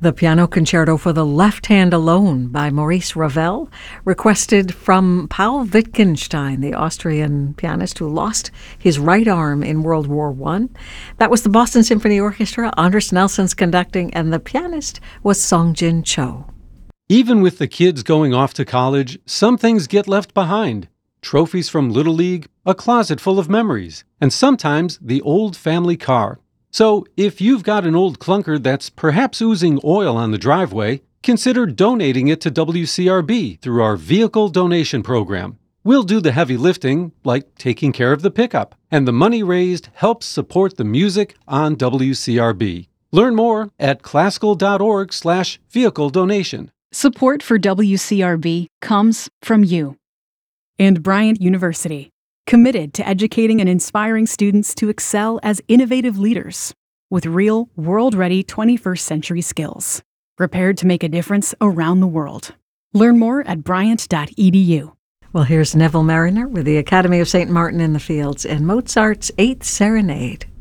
The Piano Concerto for the Left Hand Alone by Maurice Ravel, requested from Paul Wittgenstein, the Austrian pianist who lost his right arm in World War I. That was the Boston Symphony Orchestra. Andris Nelson's conducting, and the pianist was Songjin Cho. Even with the kids going off to college, some things get left behind. Trophies from Little League, a closet full of memories, and sometimes the old family car. So, if you've got an old clunker that's perhaps oozing oil on the driveway, consider donating it to WCRB through our vehicle donation program. We'll do the heavy lifting, like taking care of the pickup, and the money raised helps support the music on WCRB. Learn more at classical.org/vehicle donation. Support for WCRB comes from you. And Bryant University, committed to educating and inspiring students to excel as innovative leaders with real, world-ready 21st century skills, prepared to make a difference around the world. Learn more at bryant.edu. Well, here's Neville Marriner with the Academy of St. Martin in the Fields and Mozart's Eighth Serenade.